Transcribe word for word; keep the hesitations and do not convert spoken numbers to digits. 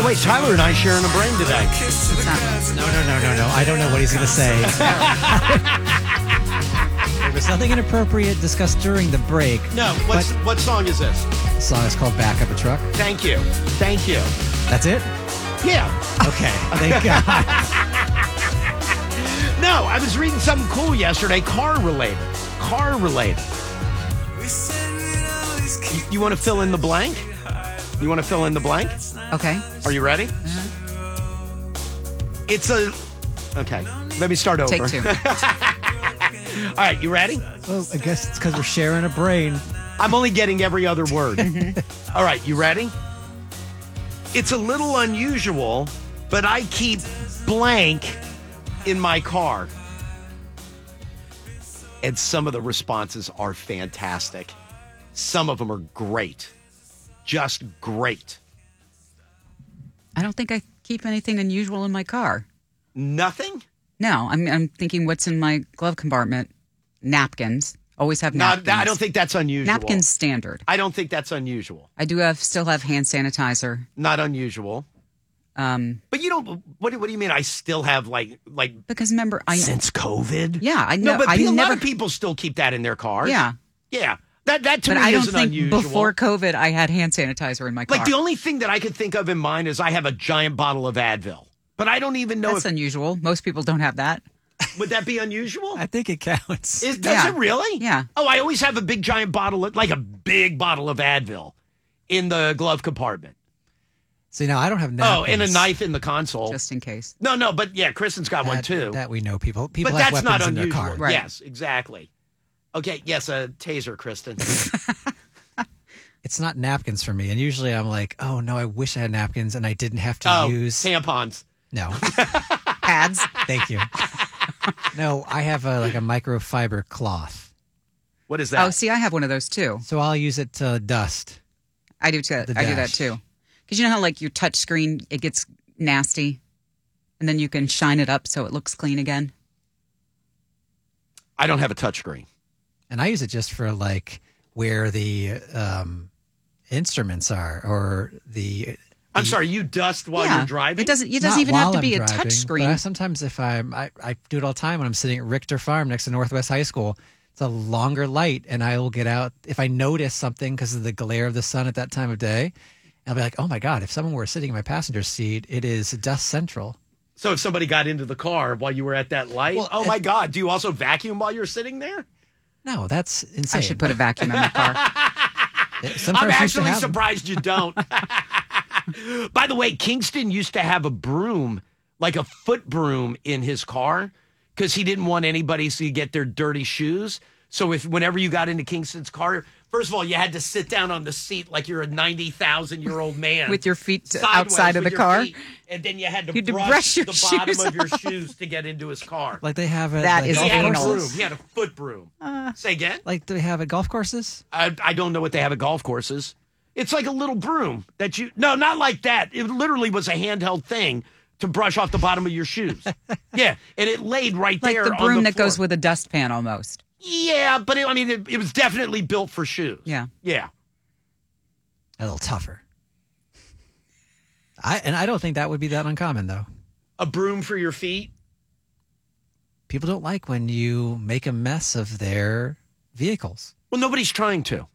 way, Tyler and I sharing a brain today. No, no, no, no, no. I don't know what he's going to say. There was nothing inappropriate discussed during the break. No, what's, what song is this? The song is called Back Up a Truck. Thank you. Thank you. That's it? Yeah. Okay. Thank God. No, I was reading something cool yesterday, car related. Car related. You, you want to fill in the blank? You want to fill in the blank? Okay. Are you ready? Mm-hmm. It's a... Okay, let me start over. Take two. All right, you ready? Well, I guess it's because we're sharing a brain. I'm only getting every other word. All right, you ready? It's a little unusual, but I keep blank in my car. And some of the responses are fantastic. Some of them are great. Just great. I don't think I keep anything unusual in my car. Nothing? No, I'm I'm thinking what's in my glove compartment. Napkins. Always have napkins. Not, I don't think that's unusual. Napkins standard. I don't think that's unusual. I do have still have hand sanitizer. Not unusual. Um, But you don't. What, do- what do you mean? I still have like like because remember, I since COVID. yeah, I know. No, but I pe- a never. lot of people still keep that in their cars. Yeah, yeah. That that to but me I don't isn't think unusual. before COVID I had hand sanitizer in my car. Like the only thing that I could think of in mind is I have a giant bottle of Advil, but I don't even know That's if unusual. Most people don't have that. would that be unusual. I think it counts. Is, does Yeah. it really? Yeah. Oh, I always have a big giant bottle, of, like a big bottle of Advil, in the glove compartment. See, now I don't have napkins. Oh, and a knife in the console. Just in case. No, no, but yeah, Kristen's got one That- too. That we know. People People but have that's weapons not in their unusual. car. Right. Yes, exactly. Okay, yes, a taser, Kristen. It's not napkins for me. And usually I'm like, oh, no, I wish I had napkins and I didn't have to oh, use. tampons. No. Pads. Thank you. No, I have a, like a microfiber cloth. What is that? Oh, see, I have one of those too. So I'll use it to dust. I do too. The I do that dash. too. Because you know how like your touch screen it gets nasty, and then you can shine it up so it looks clean again. I don't have a touchscreen. And I use it just for like where the um, instruments are or the. I'm sorry, you dust while yeah, you're driving? it doesn't. It Not doesn't even have while to I'm be a driving, touch screen. But I, sometimes if I'm, I, I do it all the time when I'm sitting at Richter Farm next to Northwest High School. It's a longer light, and I will get out if I notice something because of the glare of the sun at that time of day. I'll be like, oh my God, if someone were sitting in my passenger seat, it is dust central. So if somebody got into the car while you were at that light, Well, oh my God, do you also vacuum while you're sitting there? No, that's insane. I should put a vacuum in my car. Some I'm cars used to actually have them. surprised you don't. By the way, Kingston used to have a broom, like a foot broom in his car because he didn't want anybody to get their dirty shoes. So if whenever you got into Kingston's car, first of all, you had to sit down on the seat like you're a ninety thousand year old man. With your feet sideways outside of with the your car. feet, and then you had to, You had to brush, brush your the bottom shoes of your off. shoes to get into his car. Like they have it. That like is he golf had a anal. broom. courses? He had a foot broom. Say again? Like do they have at golf courses? I, I don't know what they have at golf courses. It's like a little broom that you... No, not like that. It literally was a handheld thing to brush off the bottom of your shoes. Yeah, and it laid right Like there the on broom the that goes floor. with a dustpan almost. Yeah, but it, I mean, it, it was definitely built for shoes. Yeah. Yeah. A little tougher. I and I don't think that would be that uncommon though. A broom for your feet. People don't like when you make a mess of their vehicles. Well, nobody's trying to.